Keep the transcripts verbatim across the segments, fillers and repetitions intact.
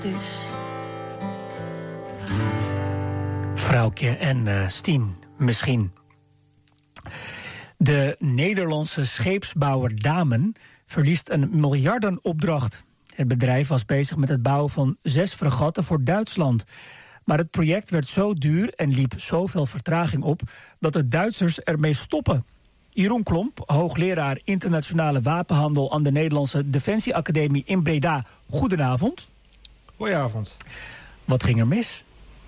Dus. Vrouwtje en uh, Stien, misschien. De Nederlandse scheepsbouwer Damen verliest een miljardenopdracht. Het bedrijf was bezig met het bouwen van zes fregatten voor Duitsland. Maar het project werd zo duur en liep zoveel vertraging op dat de Duitsers ermee stoppen. Jeroen Klomp, hoogleraar internationale wapenhandel aan de Nederlandse Defensieacademie in Breda. Goedenavond. Goedenavond. Wat ging er mis?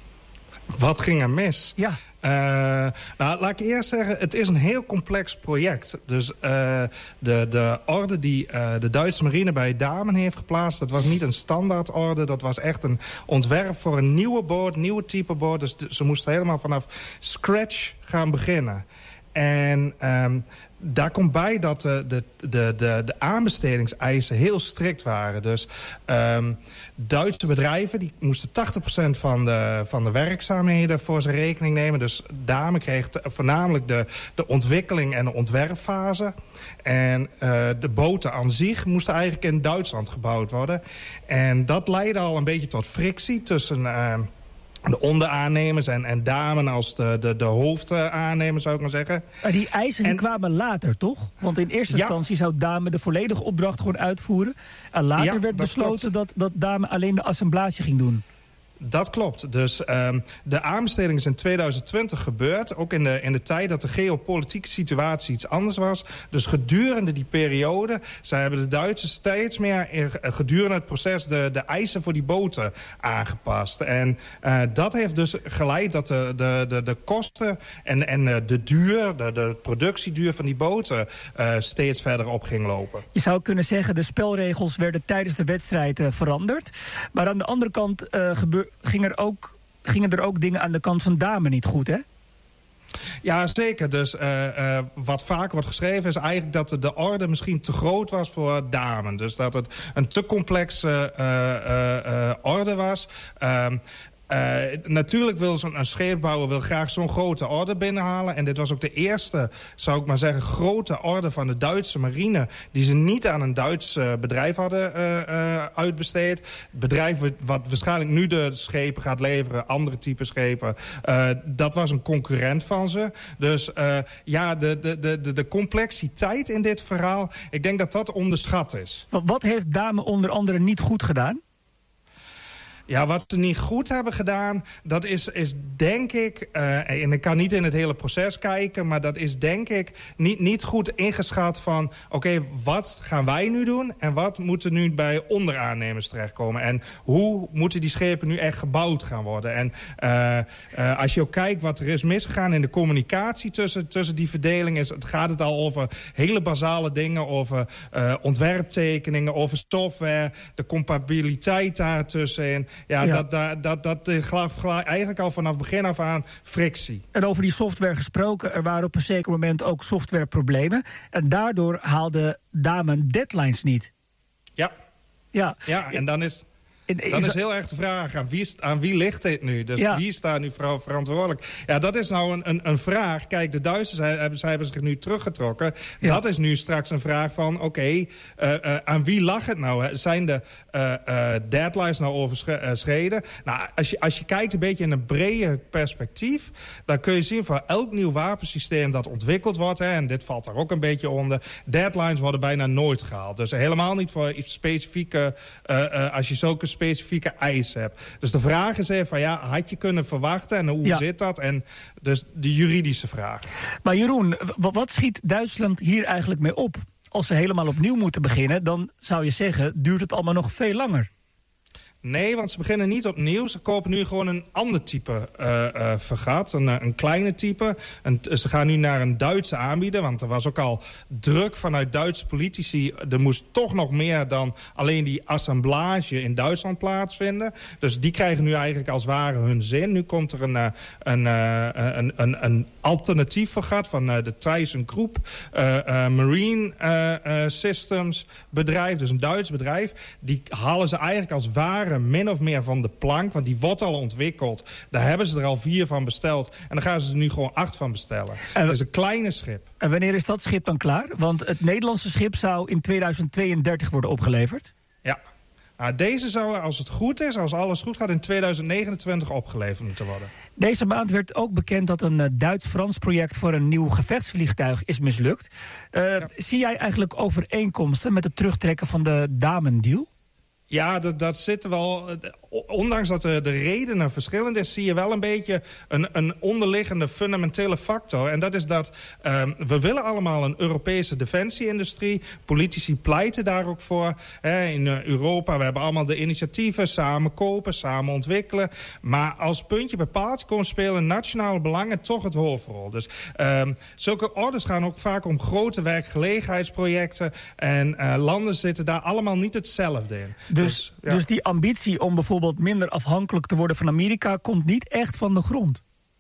Wat ging er mis? Ja. Uh, nou, laat ik eerst zeggen, het is een heel complex project. Dus uh, de, de orde die uh, de Duitse marine bij Damen heeft geplaatst, dat was niet een standaardorde. Dat was echt een ontwerp voor een nieuwe boot, nieuwe type boot. Dus de, ze moesten helemaal vanaf scratch gaan beginnen. En um, daar komt bij dat de, de, de, de, de aanbestedingseisen heel strikt waren. Dus um, Duitse bedrijven die moesten tachtig procent van de, van de werkzaamheden voor zijn rekening nemen. Dus Damen kreeg te, voornamelijk de, de ontwikkeling en de ontwerpfase. En uh, de boten aan zich moesten eigenlijk in Duitsland gebouwd worden. En dat leidde al een beetje tot frictie tussen Uh, de onderaannemers en, en Damen als de, de, de hoofdaannemer, zou ik maar zeggen. Maar die eisen die en, kwamen later, toch? Want in eerste ja. instantie zou Damen de volledige opdracht gewoon uitvoeren. En later ja, werd besloten dat, dat Damen alleen de assemblage ging doen. Dat klopt. Dus um, de aanbesteding is in tweeduizend twintig gebeurd. Ook in de, in de tijd dat de geopolitieke situatie iets anders was. Dus gedurende die periode zij hebben de Duitsers steeds meer in, gedurende het proces de, de eisen voor die boten aangepast. En uh, dat heeft dus geleid dat de, de, de, de kosten en, en de duur, de, de productieduur van die boten uh, steeds verder op ging lopen. Je zou kunnen zeggen, de spelregels werden tijdens de wedstrijd uh, veranderd. Maar aan de andere kant uh, gebeurde Ging er ook, gingen er ook dingen aan de kant van Damen niet goed, hè? Ja, zeker. Dus uh, uh, wat vaak wordt geschreven is eigenlijk dat de orde misschien te groot was voor Damen. Dus dat het een te complexe uh, uh, uh, orde was. Uh, Uh, natuurlijk wil zo'n een scheepbouwer wil graag zo'n grote orde binnenhalen. En dit was ook de eerste, zou ik maar zeggen, grote orde van de Duitse marine die ze niet aan een Duits uh, bedrijf hadden uh, uh, uitbesteed. Het bedrijf wat waarschijnlijk nu de schepen gaat leveren, andere type schepen, uh, dat was een concurrent van ze. Dus uh, ja, de, de, de, de complexiteit in dit verhaal, ik denk dat dat onderschat is. Wat heeft Damen onder andere niet goed gedaan? Ja, wat ze niet goed hebben gedaan, dat is, is denk ik, uh, en ik kan niet in het hele proces kijken, maar dat is denk ik niet, niet goed ingeschat van, oké, okay, wat gaan wij nu doen en wat moet er nu bij onderaannemers terechtkomen en hoe moeten die schepen nu echt gebouwd gaan worden. En uh, uh, als je ook kijkt wat er is misgegaan in de communicatie tussen, tussen die verdeling, is, het gaat het al over hele basale dingen, over uh, ontwerptekeningen, over software, de compatibiliteit daartussenin. Ja, ja. dat, dat, dat, dat gaf eigenlijk al vanaf begin af aan frictie. En over die software gesproken, er waren op een zeker moment ook softwareproblemen. En daardoor haalde Damen deadlines niet. Ja. Ja, ja en dan is... Is Dan is dat... heel erg de vraag, aan wie, aan wie ligt dit nu? Dus ja. wie is daar nu verantwoordelijk? Ja, dat is nou een, een, een vraag. Kijk, de Duitsers hebben, zij hebben zich nu teruggetrokken. Ja. Dat is nu straks een vraag van, oké, okay, uh, uh, aan wie lag het nou? Zijn de uh, uh, deadlines nou overschreden? Nou, als je, als je kijkt een beetje in een breder perspectief, dan kun je zien voor elk nieuw wapensysteem dat ontwikkeld wordt, hè, en dit valt daar ook een beetje onder, deadlines worden bijna nooit gehaald. Dus helemaal niet voor iets specifieke, uh, uh, als je zulke specifieke eisen hebt. Dus de vraag is even, van, ja, had je kunnen verwachten en hoe ja. zit dat? En dus de juridische vraag. Maar Jeroen, wat schiet Duitsland hier eigenlijk mee op? Als ze helemaal opnieuw moeten beginnen, dan zou je zeggen, duurt het allemaal nog veel langer. Nee, want ze beginnen niet opnieuw. Ze kopen nu gewoon een ander type uh, uh, fregat, een, een kleine type. En ze gaan nu naar een Duitse aanbieder, want er was ook al druk vanuit Duitse politici. Er moest toch nog meer dan alleen die assemblage in Duitsland plaatsvinden. Dus die krijgen nu eigenlijk als het ware hun zin. Nu komt er een, een, een, een, een alternatief fregat van de ThyssenKrupp uh, uh, Marine uh, uh, Systems bedrijf, dus een Duits bedrijf. Die halen ze eigenlijk als het ware min of meer van de plank, want die wordt al ontwikkeld. Daar hebben ze er al vier van besteld. En dan gaan ze er nu gewoon acht van bestellen. En het is een kleine schip. En wanneer is dat schip dan klaar? Want het Nederlandse schip zou in tweeduizend tweeëndertig worden opgeleverd. Ja. Nou, deze zou, als het goed is, als alles goed gaat, in tweeduizend negenentwintig opgeleverd moeten worden. Deze maand werd ook bekend dat een uh, Duits-Frans project voor een nieuw gevechtsvliegtuig is mislukt. Uh, ja. Zie jij eigenlijk overeenkomsten met het terugtrekken van de Damen-deal? Ja, dat, dat zit wel. Ondanks dat de, de redenen verschillend is, zie je wel een beetje een, een onderliggende fundamentele factor. En dat is dat um, we willen allemaal een Europese defensieindustrie. Politici pleiten daar ook voor. Hè, in Europa, we hebben allemaal de initiatieven, samen kopen, samen ontwikkelen. Maar als puntje bepaald komt, spelen nationale belangen toch het hoofdrol. Dus um, zulke orders gaan ook vaak om grote werkgelegenheidsprojecten. En uh, landen zitten daar allemaal niet hetzelfde in. Dus, dus, ja. dus die ambitie om bijvoorbeeld minder afhankelijk te worden van Amerika komt niet echt van de grond?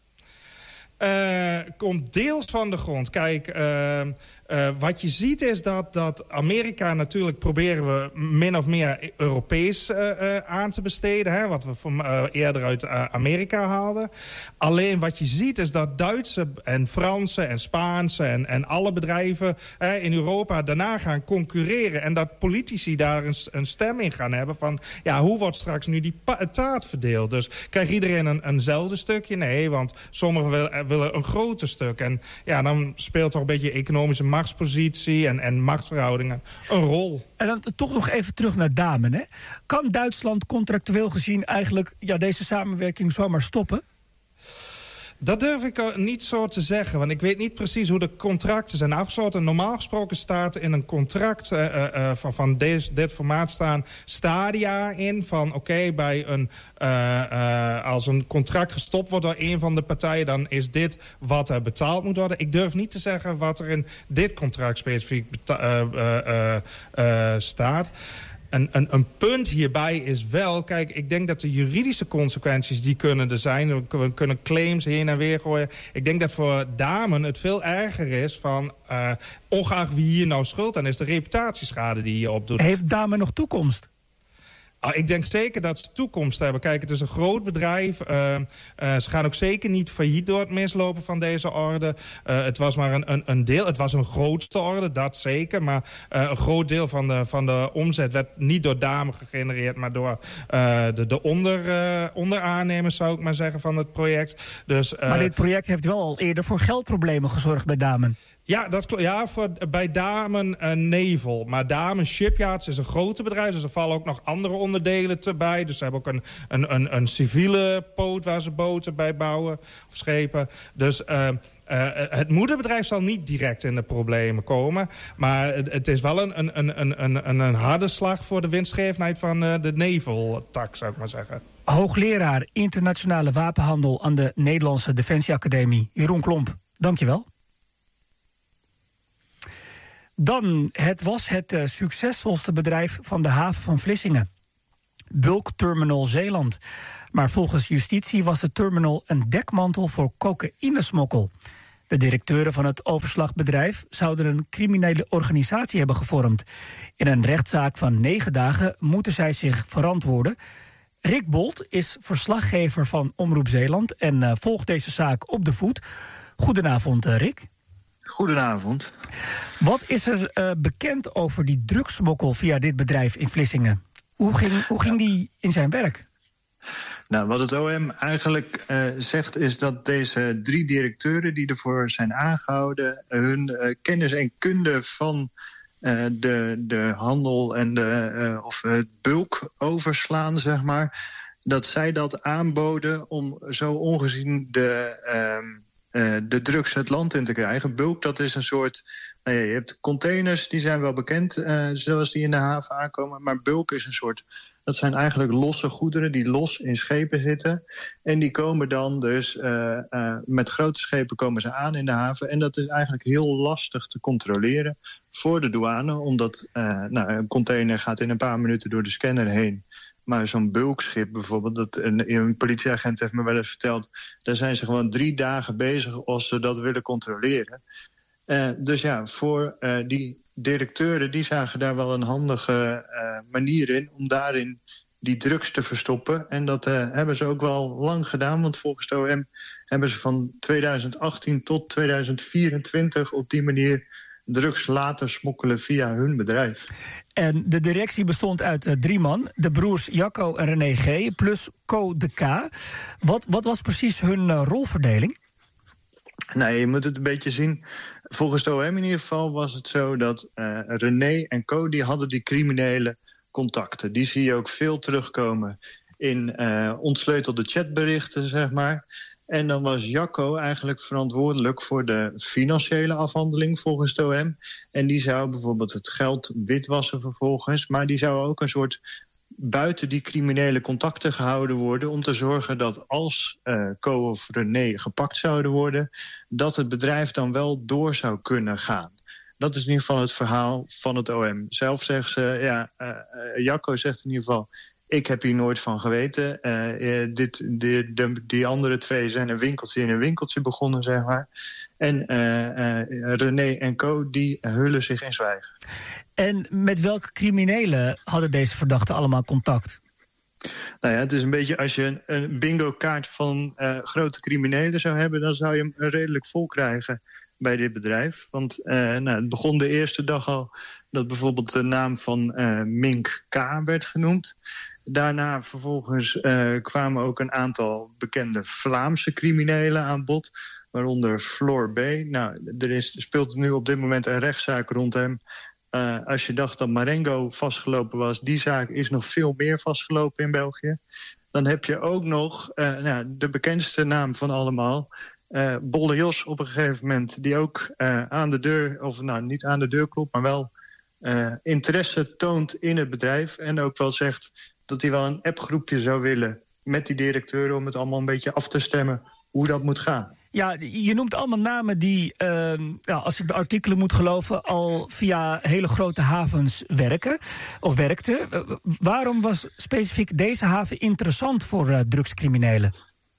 Uh, komt deels van de grond. Kijk, uh, uh, wat je ziet is dat, dat Amerika natuurlijk proberen we min of meer Europees uh, uh, aan te besteden. Hè, wat we van, uh, eerder uit uh, Amerika haalden. Alleen wat je ziet is dat Duitse en Franse en Spaanse en, en alle bedrijven uh, in Europa daarna gaan concurreren. En dat politici daar een, een stem in gaan hebben van, ja, hoe wordt straks nu die taart verdeeld? Dus krijgt iedereen een, eenzelfde stukje? Nee, want sommigen willen, willen een groter stuk. En ja, dan speelt toch een beetje economische machtspositie en, en machtsverhoudingen een rol. En dan toch nog even terug naar Damen. Hè? Kan Duitsland contractueel gezien eigenlijk ja, deze samenwerking zomaar stoppen? Dat durf ik niet zo te zeggen, want ik weet niet precies hoe de contracten zijn afgesloten. Normaal gesproken staat in een contract uh, uh, van, van deze, dit formaat staan stadia in van oké, okay, bij een uh, uh, als een contract gestopt wordt door een van de partijen, dan is dit wat er betaald moet worden. Ik durf niet te zeggen wat er in dit contract specifiek beta- uh, uh, uh, uh, staat. Een, een, een punt hierbij is wel, kijk, ik denk dat de juridische consequenties die kunnen er zijn. We kunnen claims heen en weer gooien. Ik denk dat voor Damen het veel erger is van, uh, ongeacht wie hier nou schuld aan is, de reputatieschade die je opdoet. Heeft Damen nog toekomst? Ah, ik denk zeker dat ze toekomst hebben. Kijk, het is een groot bedrijf. Uh, uh, ze gaan ook zeker niet failliet door het mislopen van deze orde. Uh, het was maar een, een, een deel. Het was een grootste orde, dat zeker. Maar uh, een groot deel van de, van de omzet werd niet door Damen gegenereerd, maar door uh, de, de onder, uh, onderaannemers, zou ik maar zeggen, van het project. Dus, uh, maar dit project heeft wel al eerder voor geldproblemen gezorgd bij Damen. Ja, dat klopt. Ja, voor, bij Damen uh, Nevel. Maar Damen Shipyards is een grote bedrijf, dus er vallen ook nog andere onderdelen erbij. Dus ze hebben ook een, een, een, een civiele poot waar ze boten bij bouwen, of schepen. Dus uh, uh, het moederbedrijf zal niet direct in de problemen komen. Maar het, het is wel een, een, een, een, een, een harde slag voor de winstgevendheid van uh, de Nevel-tak, zou ik maar zeggen. Hoogleraar internationale wapenhandel aan de Nederlandse Defensieacademie, Jeroen Klomp. Dank je wel. Dan, het was het uh, succesvolste bedrijf van de haven van Vlissingen. Bulk Terminal Zeeland. Maar volgens justitie was de terminal een dekmantel voor cocaïnesmokkel. De directeuren van het overslagbedrijf zouden een criminele organisatie hebben gevormd. In een rechtszaak van negen dagen moeten zij zich verantwoorden. Rick Bolt is verslaggever van Omroep Zeeland en uh, volgt deze zaak op de voet. Goedenavond, uh, Rick. Goedenavond. Wat is er uh, bekend over die drugsmokkel via dit bedrijf in Vlissingen? Hoe ging, hoe ging die in zijn werk? Nou, wat het O M eigenlijk uh, zegt is dat deze drie directeuren die ervoor zijn aangehouden, hun uh, kennis en kunde van uh, de, de handel en de, uh, of het bulk overslaan, zeg maar, dat zij dat aanboden om zo ongezien de Uh, Uh, de drugs het land in te krijgen. Bulk, dat is een soort. Nou ja, je hebt containers, die zijn wel bekend, uh, zoals die in de haven aankomen. Maar bulk is een soort. Dat zijn eigenlijk losse goederen die los in schepen zitten. En die komen dan dus. Uh, uh, met grote schepen komen ze aan in de haven. En dat is eigenlijk heel lastig te controleren voor de douane. Omdat uh, nou, een container gaat in een paar minuten door de scanner heen. Maar zo'n bulkschip bijvoorbeeld, dat een, een politieagent heeft me wel eens verteld, daar zijn ze gewoon drie dagen bezig als ze dat willen controleren. Uh, dus ja, voor uh, die directeuren, die zagen daar wel een handige uh, manier in om daarin die drugs te verstoppen. En dat uh, hebben ze ook wel lang gedaan, want volgens de O M hebben ze van tweeduizend achttien tot tweeduizend vierentwintig op die manier drugs laten smokkelen via hun bedrijf. En de directie bestond uit uh, drie man. De broers Jacco en René G. plus Co de K. Wat, wat was precies hun uh, rolverdeling? Nou, je moet het een beetje zien. Volgens de O M in ieder geval was het zo dat uh, René en Co. die hadden die criminele contacten. Die zie je ook veel terugkomen in uh, ontsleutelde chatberichten, zeg maar. En dan was Jacco eigenlijk verantwoordelijk voor de financiële afhandeling volgens de O M. En die zou bijvoorbeeld het geld witwassen vervolgens. Maar die zou ook een soort buiten die criminele contacten gehouden worden om te zorgen dat als uh, Co of René gepakt zouden worden, dat het bedrijf dan wel door zou kunnen gaan. Dat is in ieder geval het verhaal van het O M. Zelf zegt ze, ja, uh, uh, Jacco zegt in ieder geval, ik heb hier nooit van geweten. Uh, uh, dit, die, de, die andere twee zijn een winkeltje in een winkeltje begonnen, zeg maar. En uh, uh, René en Co, die hullen zich in zwijgen. En met welke criminelen hadden deze verdachten allemaal contact? Nou ja, het is een beetje, als je een, een bingo-kaart van uh, grote criminelen zou hebben, dan zou je hem redelijk vol krijgen bij dit bedrijf. Want uh, nou, het begon de eerste dag al dat bijvoorbeeld de naam van uh, Mink K. werd genoemd. Daarna vervolgens uh, kwamen ook een aantal bekende Vlaamse criminelen aan bod, waaronder Floor B. Nou, er is, speelt nu op dit moment een rechtszaak rond hem. Uh, als je dacht dat Marengo vastgelopen was, die zaak is nog veel meer vastgelopen in België. Dan heb je ook nog uh, nou, de bekendste naam van allemaal, uh, Bolle Jos op een gegeven moment, die ook uh, aan de deur, of nou niet aan de deur klopt, maar wel uh, interesse toont in het bedrijf. En ook wel zegt dat hij wel een appgroepje zou willen met die directeuren om het allemaal een beetje af te stemmen hoe dat moet gaan. Ja, je noemt allemaal namen die, uh, ja, als ik de artikelen moet geloven, al via hele grote havens werken of werkten. Uh, waarom was specifiek deze haven interessant voor uh, drugscriminelen?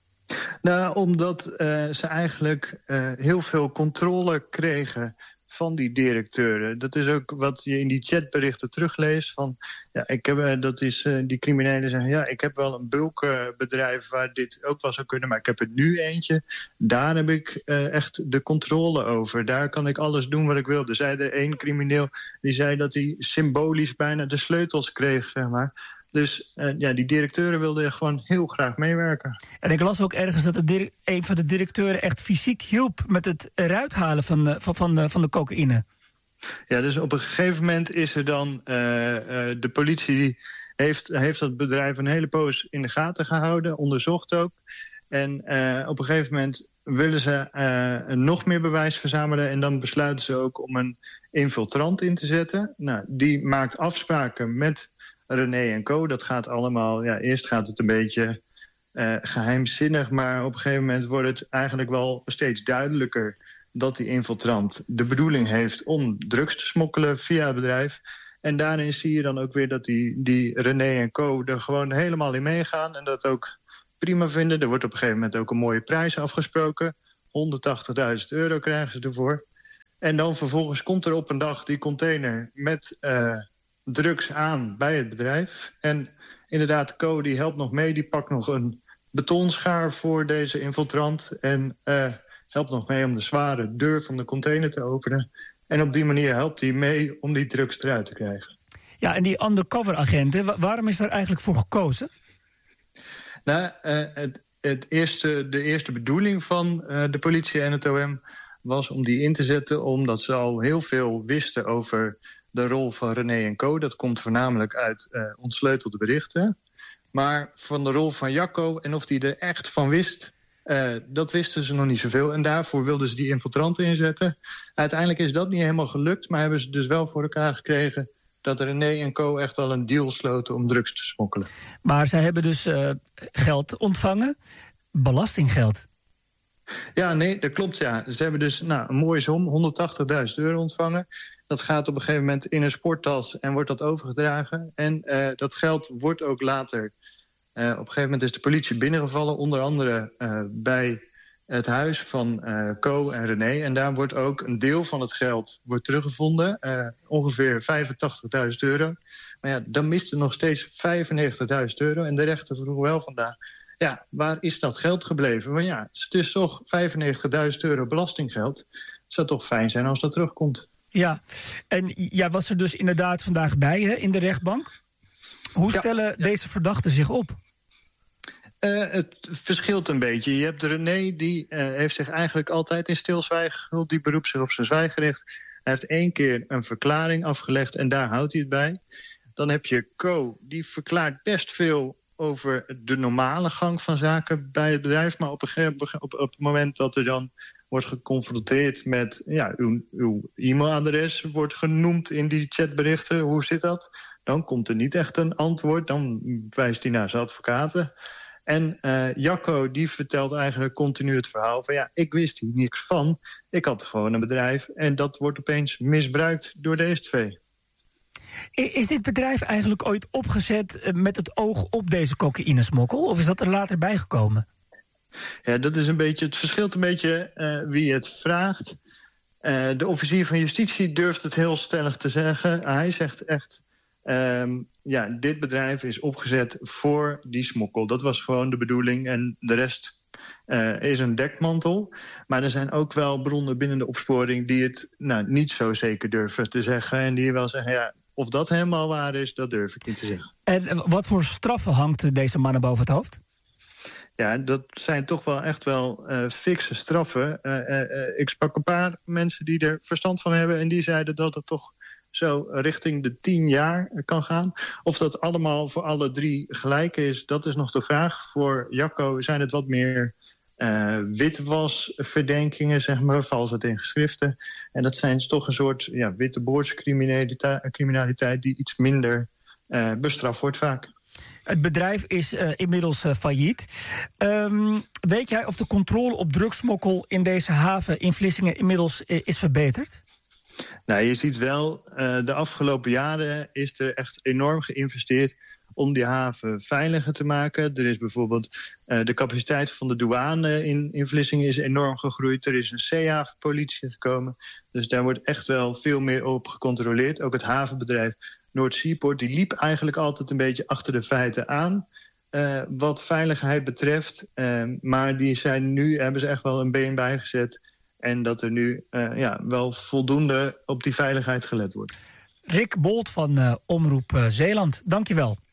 Nou, omdat uh, ze eigenlijk uh, heel veel controle kregen van die directeuren. Dat is ook wat je in die chatberichten terugleest. Van, ja, ik heb, dat is, uh, die criminelen zeggen, ja, ik heb wel een bulkbedrijf waar dit ook wel zou kunnen, maar ik heb er nu eentje. Daar heb ik uh, echt de controle over. Daar kan ik alles doen wat ik wil. Er zei er één crimineel die zei dat hij symbolisch bijna de sleutels kreeg, zeg maar. Dus uh, ja, die directeuren wilden gewoon heel graag meewerken. En ik las ook ergens dat de een van de directeuren echt fysiek hielp met het eruit halen van de, van, van de, van de cocaïne. Ja, dus op een gegeven moment is er dan uh, uh, de politie die heeft, heeft dat bedrijf een hele poos in de gaten gehouden, onderzocht ook. En uh, op een gegeven moment willen ze uh, nog meer bewijs verzamelen en dan besluiten ze ook om een infiltrant in te zetten. Nou, die maakt afspraken met René en Co. Dat gaat allemaal, ja, eerst gaat het een beetje uh, geheimzinnig, maar op een gegeven moment wordt het eigenlijk wel steeds duidelijker dat die infiltrant de bedoeling heeft om drugs te smokkelen via het bedrijf. En daarin zie je dan ook weer dat die, die René en Co. er gewoon helemaal in meegaan en dat ook prima vinden. Er wordt op een gegeven moment ook een mooie prijs afgesproken. honderdtachtigduizend euro krijgen ze ervoor. En dan vervolgens komt er op een dag die container met uh, drugs aan bij het bedrijf. En inderdaad, Co die helpt nog mee. Die pakt nog een betonschaar voor deze infiltrant. En uh, helpt nog mee om de zware deur van de container te openen. En op die manier helpt hij mee om die drugs eruit te krijgen. Ja, en die undercover agenten, waarom is daar eigenlijk voor gekozen? Nou, uh, het, het eerste, de eerste bedoeling van uh, de politie en het O M was om die in te zetten, omdat ze al heel veel wisten over de rol van René en Co. Dat komt voornamelijk uit uh, ontsleutelde berichten. Maar van de rol van Jacco en of die er echt van wist, uh, dat wisten ze nog niet zoveel. En daarvoor wilden ze die infiltranten inzetten. Uiteindelijk is dat niet helemaal gelukt, maar hebben ze dus wel voor elkaar gekregen dat René en Co. echt al een deal sloten om drugs te smokkelen. Maar zij hebben dus uh, geld ontvangen, belastinggeld. Ja, nee, dat klopt, ja. Ze hebben dus nou, een mooie som, honderdtachtigduizend euro ontvangen. Dat gaat op een gegeven moment in een sporttas en wordt dat overgedragen. En uh, dat geld wordt ook later, Uh, op een gegeven moment is de politie binnengevallen, onder andere uh, bij het huis van uh, Co en René. En daar wordt ook een deel van het geld wordt teruggevonden, uh, ongeveer vijfentachtigduizend euro. Maar ja, dan miste nog steeds vijfennegentigduizend euro. En de rechter vroeg wel vandaag, ja, waar is dat geld gebleven? Maar ja, het is toch vijfennegentigduizend euro belastinggeld. Het zou toch fijn zijn als dat terugkomt. Ja, en jij was er dus inderdaad vandaag bij, hè, in de rechtbank. Hoe stellen ja, ja. deze verdachten zich op? Uh, het verschilt een beetje. Je hebt René, die uh, heeft zich eigenlijk altijd in stilzwijgen gehuld. Die beroept zich op zijn zwijgrecht. Hij heeft één keer een verklaring afgelegd en daar houdt hij het bij. Dan heb je Co, die verklaart best veel over de normale gang van zaken bij het bedrijf. Maar op, een, op, op het moment dat er dan wordt geconfronteerd met... ja, uw, uw e-mailadres wordt genoemd in die chatberichten. Hoe zit dat? Dan komt er niet echt een antwoord. Dan wijst hij naar zijn advocaten. En uh, Jacco, die vertelt eigenlijk continu het verhaal van... ja, ik wist hier niks van. Ik had gewoon een bedrijf en dat wordt opeens misbruikt door deze twee. Is dit bedrijf eigenlijk ooit opgezet met het oog op deze cocaïnesmokkel? Of is dat er later bijgekomen? Ja, dat is een beetje, het verschilt een beetje uh, wie het vraagt. Uh, de officier van justitie durft het heel stellig te zeggen. Hij zegt echt... Um, ja, dit bedrijf is opgezet voor die smokkel. Dat was gewoon de bedoeling en de rest uh, is een dekmantel. Maar er zijn ook wel bronnen binnen de opsporing... die het nou, niet zo zeker durven te zeggen. En die wel zeggen, ja, of dat helemaal waar is, dat durf ik niet te zeggen. En wat voor straffen hangt deze mannen boven het hoofd? Ja, dat zijn toch wel echt wel uh, fikse straffen. Uh, uh, uh, ik sprak een paar mensen die er verstand van hebben... en die zeiden dat het toch zo richting de tien jaar kan gaan. Of dat allemaal voor alle drie gelijk is, dat is nog de vraag. Voor Jacco zijn het wat meer uh, witwasverdenkingen, zeg maar, valsheid in geschriften. En dat zijn toch een soort ja, witteboordscriminaliteit die iets minder uh, bestraft wordt vaak. Het bedrijf is uh, inmiddels uh, failliet. Um, weet jij of de controle op drugsmokkel in deze haven in Vlissingen inmiddels uh, is verbeterd? Nou, je ziet wel, uh, de afgelopen jaren is er echt enorm geïnvesteerd om die haven veiliger te maken. Er is bijvoorbeeld uh, de capaciteit van de douane in, in Vlissingen is enorm gegroeid. Er is een zeehavenpolitie gekomen. Dus daar wordt echt wel veel meer op gecontroleerd. Ook het havenbedrijf Noord Seaport, die liep eigenlijk altijd een beetje achter de feiten aan. Uh, wat veiligheid betreft. Uh, maar die zijn nu, hebben ze echt wel een been bijgezet. En dat er nu uh, ja, wel voldoende op die veiligheid gelet wordt. Rick Bolt van uh, Omroep uh, Zeeland, dank je wel.